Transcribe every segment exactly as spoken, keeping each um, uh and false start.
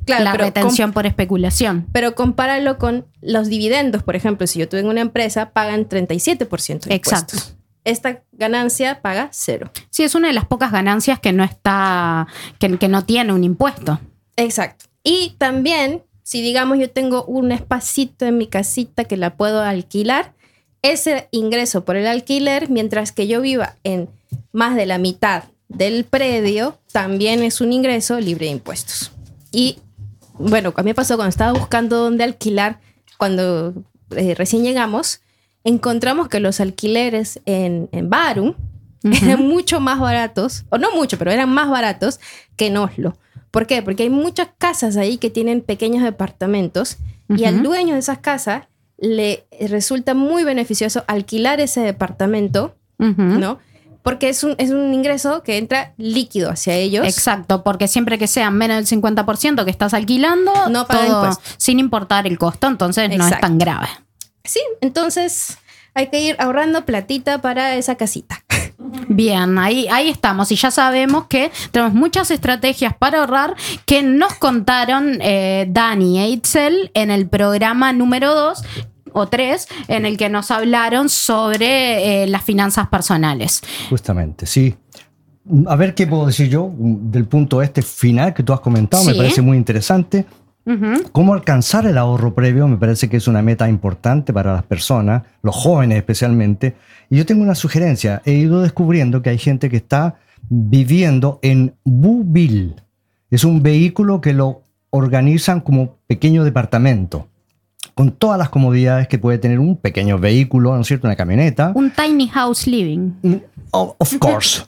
Claro, la retención por especulación. Pero compáralo con los dividendos, por ejemplo. Si yo tuve una empresa, pagan treinta y siete por ciento de Exacto. impuestos. Esta ganancia paga cero. Sí, es una de las pocas ganancias que no está, que, que no tiene un impuesto. Exacto. Y también, si digamos yo tengo un espacito en mi casita que la puedo alquilar, ese ingreso por el alquiler, mientras que yo viva en más de la mitad del predio, también es un ingreso libre de impuestos. Y bueno, a mí me pasó cuando estaba buscando dónde alquilar, cuando eh, recién llegamos, encontramos que los alquileres en, en Barum uh-huh. eran mucho más baratos, o no mucho, pero eran más baratos que en Oslo. ¿Por qué? Porque hay muchas casas ahí que tienen pequeños departamentos uh-huh. y al dueño de esas casas le resulta muy beneficioso alquilar ese departamento, uh-huh. ¿no? Porque es un, es un ingreso que entra líquido hacia ellos. Exacto, porque siempre que sea menos del cincuenta por ciento que estás alquilando, no paga impuestos. Sin importar el costo, entonces Exacto. no es tan grave. Sí, entonces hay que ir ahorrando platita para esa casita. Bien, ahí, ahí estamos. Y ya sabemos que tenemos muchas estrategias para ahorrar que nos contaron eh, Dani e Itzel en el programa número dos o tres, en el que nos hablaron sobre eh, las finanzas personales. Justamente, sí. A ver qué puedo decir yo del punto este final que tú has comentado, sí. me parece muy interesante. Uh-huh. Cómo alcanzar el ahorro previo me parece que es una meta importante para las personas, los jóvenes especialmente. Y yo tengo una sugerencia. He ido descubriendo que hay gente que está viviendo en Bubil. Es un vehículo que lo organizan como pequeño departamento, con todas las comodidades que puede tener un pequeño vehículo, ¿no es cierto? Una camioneta. Un tiny house living. Oh, of course.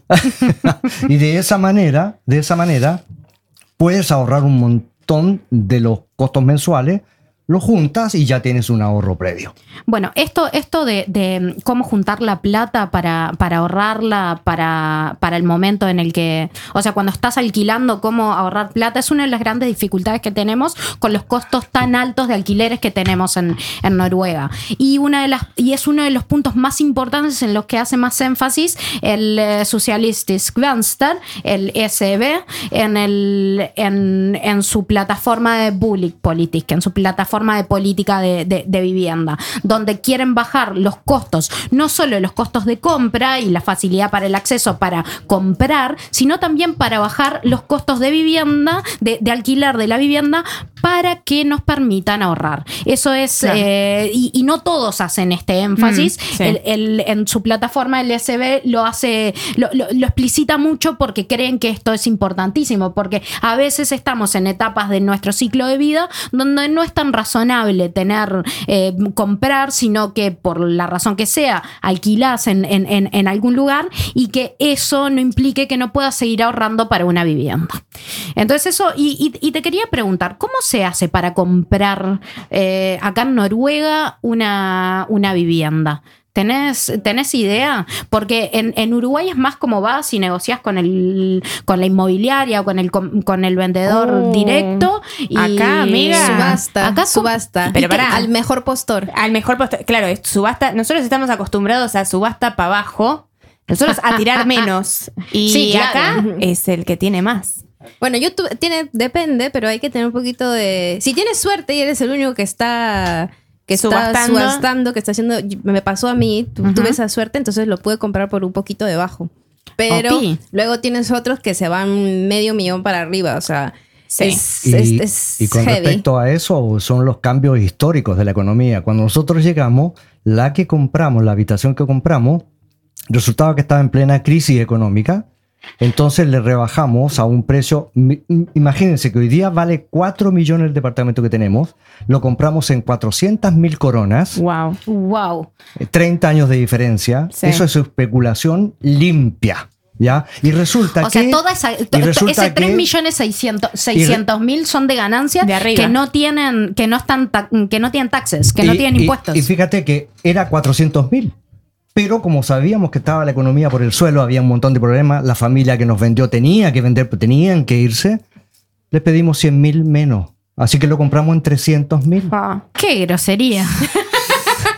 Y de esa manera, de esa manera, puedes ahorrar un montón de los costos mensuales, lo juntas y ya tienes un ahorro previo. Bueno, esto, esto de, de cómo juntar la plata para, para ahorrarla para, para el momento en el que, o sea, cuando estás alquilando, cómo ahorrar plata, es una de las grandes dificultades que tenemos con los costos tan altos de alquileres que tenemos en, en Noruega. Y, una de las, y es uno de los puntos más importantes en los que hace más énfasis el eh, Socialistisk Venstre, el S E V, en, el, en, en su plataforma de Boligpolitik, en su plataforma de política de, de, de vivienda, donde quieren bajar los costos, no solo los costos de compra y la facilidad para el acceso para comprar, sino también para bajar los costos de vivienda, de, de alquiler de la vivienda, para que nos permitan ahorrar. Eso es, claro. eh, y, y no todos hacen este énfasis. Mm, sí. el, el, en su plataforma el S B lo hace, lo, lo, lo explicita mucho porque creen que esto es importantísimo, porque a veces estamos en etapas de nuestro ciclo de vida donde no es tan razonable tener, eh, comprar, sino que por la razón que sea, alquilás en, en, en, en algún lugar y que eso no implique que no puedas seguir ahorrando para una vivienda. Entonces eso, y, y, y te quería preguntar, ¿cómo se hace para comprar eh, acá en Noruega una, una vivienda? ¿Tenés, ¿Tenés idea? Porque en, en Uruguay es más como vas y negociás con el con la inmobiliaria o con el con, con el vendedor oh. directo. Y acá, amiga. Subasta. Acá subasta. Pero para al mejor postor. Al mejor postor. Claro, es subasta. Nosotros estamos acostumbrados a subasta para abajo. Nosotros a tirar menos. Y sí, claro. Acá es el que tiene más. Bueno, YouTube tiene, depende, pero hay que tener un poquito de... Si tienes suerte y eres el único que está... que está subastando. subastando, que está haciendo... Me pasó a mí, tu, uh-huh. tuve esa suerte, entonces lo pude comprar por un poquito debajo. Pero okay. luego tienes otros que se van medio millón para arriba, o sea... Sí. Es, y, es, es y con heavy. Respecto a eso, son los cambios históricos de la economía. Cuando nosotros llegamos, la que compramos, la habitación que compramos, resultaba que estaba en plena crisis económica. Entonces le rebajamos a un precio, imagínense que hoy día vale cuatro millones el departamento que tenemos, lo compramos en cuatrocientas mil coronas. Wow, wow. treinta años de diferencia, sí. Eso es especulación limpia. ¿Ya? Y resulta o que... O sea, toda esa, to, ese tres millones seiscientos mil son de ganancias de arriba. que no tienen, que no están, que no tienen taxes, que y, no tienen y, impuestos. Y fíjate que era cuatrocientos mil. Pero como sabíamos que estaba la economía por el suelo, había un montón de problemas, la familia que nos vendió tenía que vender, tenían que irse, les pedimos cien mil menos. Así que lo compramos en trescientos mil. Ah, ¡qué grosería!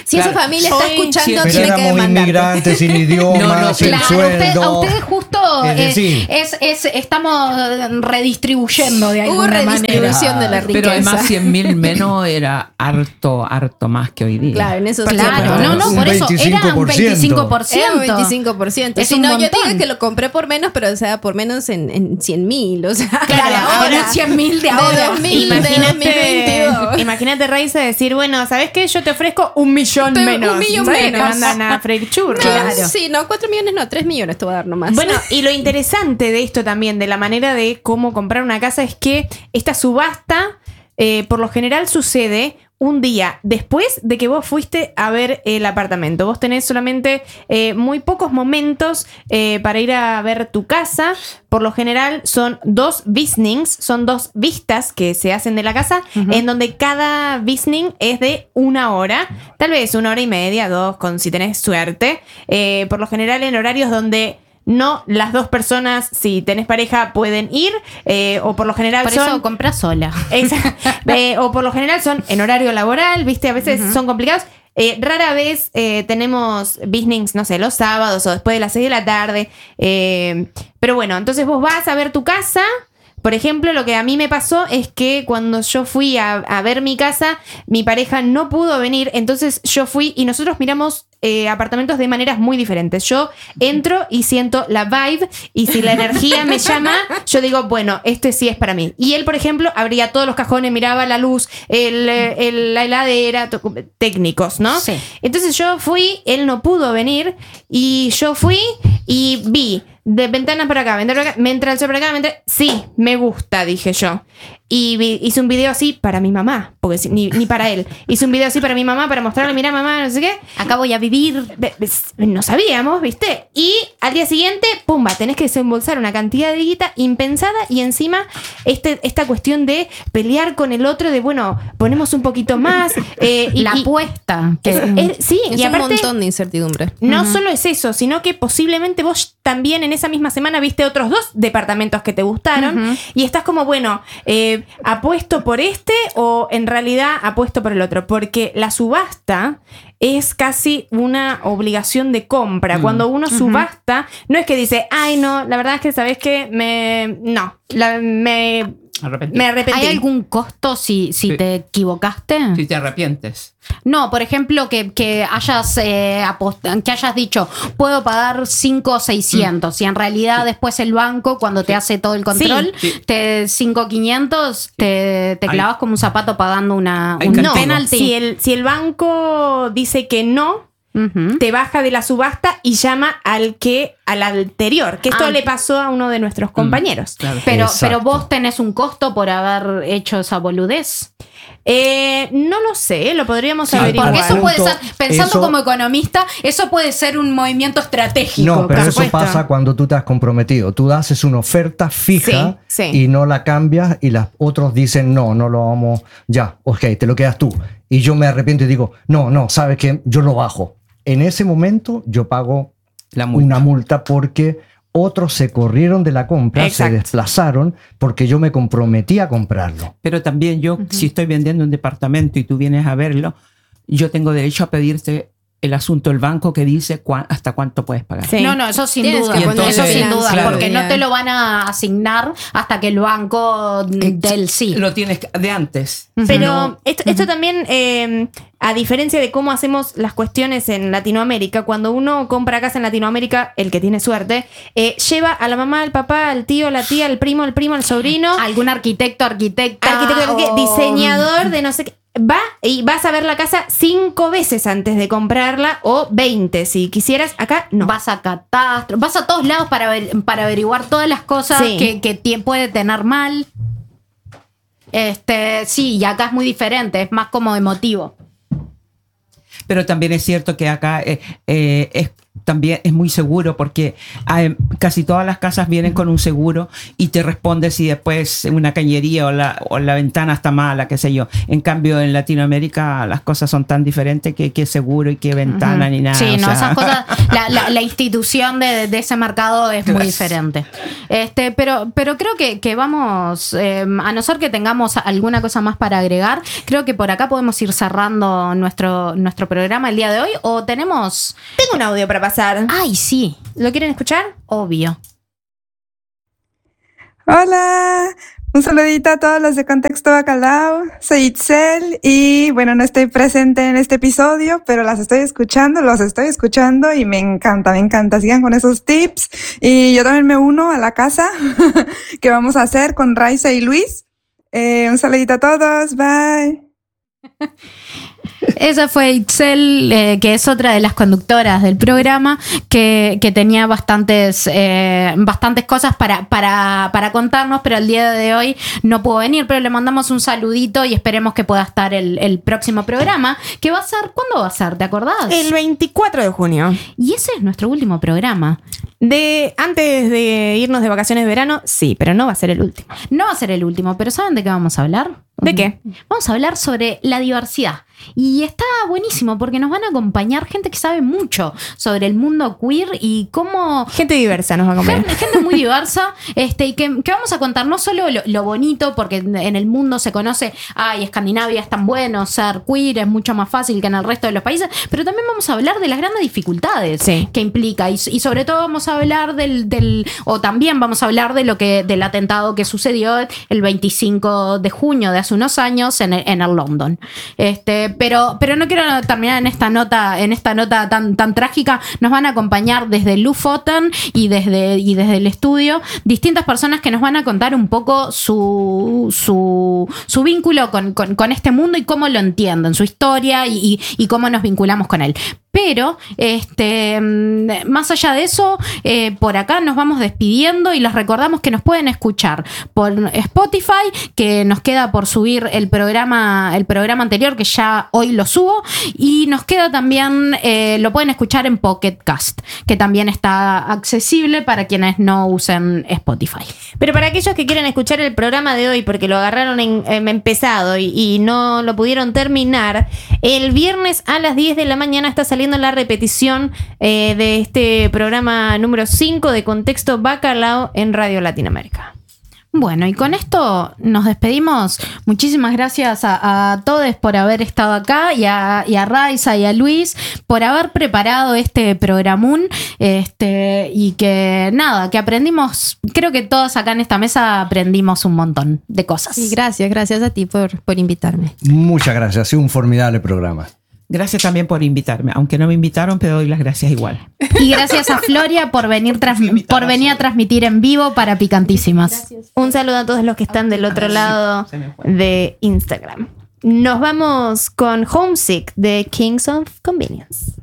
Si claro. esa familia está Hoy, escuchando, Pero tiene que éramos demandarte. inmigrantes sin idioma, No, no, sin Claro, sueldo. usted- a ustedes justo Es eh, decir, es, es- estamos redistribuyendo de Hubo alguna manera. redistribución de la riqueza. Pero además cien mil menos era harto, harto más que hoy día. Claro, en eso sí. Claro, es no, verdad. no, Un por eso era un veinticinco por ciento. veinticinco por Era ciento. un veinticinco por ciento. Es Si un no, yo montón. digo que lo compré por menos, pero o sea, por menos en, en cien mil. O sea, Claro, ahora. ahora cien mil de De ahora. dos mil, de Imagínate, dos mil veintidós. imagínate Raiza decir, bueno, ¿sabes qué? Yo te ofrezco un millón Te- un menos. millón ¿Sabes? menos. Te mandan a freír churros. No, sí, no, cuatro millones no, tres millones te voy a dar nomás. Bueno, y lo interesante de esto también, de la manera de cómo comprar una casa, es que esta subasta, eh, por lo general, sucede un día después de que vos fuiste a ver el apartamento. Vos tenés solamente eh, muy pocos momentos eh, para ir a ver tu casa. Por lo general son dos visionings, son dos vistas que se hacen de la casa, uh-huh. en donde cada visioning es de una hora, tal vez una hora y media, dos, con, si tenés suerte. Eh, por lo general en horarios donde no las dos personas, si tenés pareja, pueden ir, eh, o por lo general Por son... eso compras sola. Exacto. Eh, o por lo general son en horario laboral, ¿viste? A veces uh-huh. son complicados. Eh, rara vez eh, tenemos business, no sé, los sábados o después de las seis de la tarde. Eh, pero bueno, entonces vos vas a ver tu casa. Por ejemplo, lo que a mí me pasó es que cuando yo fui a, a ver mi casa, mi pareja no pudo venir, entonces yo fui y nosotros miramos eh, apartamentos de maneras muy diferentes. Yo entro y siento la vibe y si la energía me llama, yo digo, bueno, este sí es para mí. Y él, por ejemplo, abría todos los cajones, miraba la luz, el, el, la heladera, to- técnicos, ¿no? Sí. Entonces yo fui, él no pudo venir y yo fui y vi de ventanas por acá, ventanas por acá, me entra el sol por acá, me entra... Sí, me gusta, dije yo. Y vi, hice un video así para mi mamá, porque si, ni, ni para él. Hice un video así para mi mamá, para mostrarle, mirá mamá, no sé qué. Acá voy a vivir. Be- be- No sabíamos, ¿viste? Y al día siguiente, pumba, tenés que desembolsar una cantidad de guita impensada y encima este, esta cuestión de pelear con el otro, de bueno, ponemos un poquito más. Eh, y, La y- apuesta. Que, es- es- sí, es y un aparte... montón de incertidumbre. No uh-huh. solo es eso, sino que posiblemente vos también en esa misma semana viste otros dos departamentos que te gustaron uh-huh. y estás como, bueno, eh, apuesto por este o en realidad apuesto por el otro, porque la subasta es casi una obligación de compra. Mm. Cuando uno uh-huh. subasta, no es que dice, ay no, la verdad es que sabes que me... No, la, me... Arrepentí. Me arrepentí. ¿Hay algún costo si, si Sí. te equivocaste? Si te arrepientes. No, por ejemplo, que, que hayas eh, apost- que hayas dicho, puedo pagar cinco o seiscientos, mm. y en realidad sí. después el banco, cuando te hace todo el control, sí. Sí. te cinco quinientos, sí. te, te clavas Hay, como un zapato pagando una, hay un no, penalty. Si el, si el banco dice que no, Uh-huh. te baja de la subasta y llama al que al anterior, que esto ah. le pasó a uno de nuestros compañeros. Mm, claro. pero, Exacto. pero vos tenés un costo por haber hecho esa boludez. Eh, no lo sé, lo podríamos Sí, averiguar. Porque eso puede ser, pensando eso- como economista, eso puede ser un movimiento estratégico. No, pero por eso supuesto. pasa cuando tú te has comprometido. Tú haces una oferta fija Sí, sí. y no la cambias y los otros dicen, no, no lo vamos, ya, ok, te lo quedas tú. Y yo me arrepiento y digo, no, no, ¿sabes qué? Yo lo bajo. En ese momento yo pago La multa. una multa porque otros se corrieron de la compra, Exacto. se desplazaron porque yo me comprometí a comprarlo. Pero también yo, uh-huh. si estoy vendiendo un departamento y tú vienes a verlo, yo tengo derecho a pedirte el asunto del banco que dice cu- hasta cuánto puedes pagar. Sí. No, no, eso sin Tienes duda. que poner Eso sin duda, claro. porque no te lo van a asignar hasta que el banco del sí. Lo tienes de antes. Pero No. esto, esto también, eh, a diferencia de cómo hacemos las cuestiones en Latinoamérica, cuando uno compra casa en Latinoamérica, el que tiene suerte, eh, lleva a la mamá, al papá, al tío, la tía, al primo, el primo, al sobrino, Algún arquitecto, arquitecta. arquitecto, o- diseñador de no sé qué. Va y vas a ver la casa cinco veces antes de comprarla o veinte si quisieras. Acá no. Vas a catastro, vas a todos lados para, ver- para averiguar todas las cosas Sí. que, que tie- puede tener mal. Este, sí, y acá es muy diferente, es más como emotivo. Pero también es cierto que acá eh, eh, es también es muy seguro porque hay, casi todas las casas vienen con un seguro y te responde si después una cañería o la, o la ventana está mala, qué sé yo. En cambio, en Latinoamérica las cosas son tan diferentes que qué seguro y qué ventana uh-huh. ni nada. Sí, o no, sea. esas cosas, la, la, la institución de, de ese mercado es muy diferente. Este, pero, pero creo que, que vamos, eh, a no ser que tengamos alguna cosa más para agregar, creo que por acá podemos ir cerrando nuestro, nuestro programa el día de hoy. ¿O tenemos...? Tengo un audio para pasar. ¡Ay, sí! ¿Lo quieren escuchar? Obvio. Hola, un saludito a todos los de Contexto Bacalao. Soy Itzel y bueno, no estoy presente en este episodio, pero las estoy escuchando, los estoy escuchando y me encanta, me encanta. Sigan con esos tips y yo también me uno a la casa que vamos a hacer con Raiza y Luis. Eh, un saludito a todos, bye. Esa fue Itzel, eh, que es otra de las conductoras del programa, que, que tenía bastantes, eh, bastantes cosas para, para, para contarnos, pero el día de hoy no pudo venir, pero le mandamos un saludito y esperemos que pueda estar el, el próximo programa, que va a ser, ¿cuándo va a ser? ¿Te acordás? El veinticuatro de junio. Y ese es nuestro último programa. De antes de irnos de vacaciones de verano, sí, pero no va a ser el último. No va a ser el último, pero ¿saben de qué vamos a hablar? ¿De qué? Vamos a hablar sobre la diversidad. Y está buenísimo porque nos van a acompañar gente que sabe mucho sobre el mundo queer y cómo... Gente diversa nos va a acompañar. Gente, gente muy diversa, este, y que, que vamos a contar no solo lo, lo bonito, porque en el mundo se conoce, ay, Escandinavia es tan bueno, ser queer es mucho más fácil que en el resto de los países, pero también vamos a hablar de las grandes dificultades sí. que implica y, y sobre todo vamos a hablar del, del, o también vamos a hablar de lo que, del atentado que sucedió el veinticinco de junio de hace unos años en el, en el London. Este, Pero, pero no quiero terminar en esta nota, en esta nota tan, tan trágica. Nos van a acompañar desde Lofoten y desde, y desde el estudio distintas personas que nos van a contar un poco su, su, su vínculo con, con, con este mundo y cómo lo entienden, su historia y, y, y cómo nos vinculamos con él. Pero, este, más allá de eso, eh, por acá nos vamos despidiendo y les recordamos que nos pueden escuchar por Spotify, que nos queda por subir el programa, el programa anterior, que ya hoy lo subo, y nos queda también, eh, lo pueden escuchar en Pocket Cast, que también está accesible para quienes no usen Spotify. Pero para aquellos que quieren escuchar el programa de hoy porque lo agarraron en, en empezado y, y no lo pudieron terminar, el viernes a las diez de la mañana está saliendo la repetición eh, de este programa número cinco de Contexto Bacalao en Radio Latinoamérica. Bueno, y con esto nos despedimos. Muchísimas gracias a, a todos por haber estado acá y a, y a Raiza y a Luis por haber preparado este programón, este, y que nada, que aprendimos, creo que todos acá en esta mesa aprendimos un montón de cosas. Sí, gracias, gracias a ti por, por invitarme. Muchas gracias, ha sido un formidable programa. Gracias también por invitarme. Aunque no me invitaron, pero doy las gracias igual. Y gracias a Floria por venir, tras- por venir a transmitir en vivo para Picantísimas. Gracias. Un saludo a todos los que están del otro lado de Instagram. Nos vamos con Homesick de Kings of Convenience.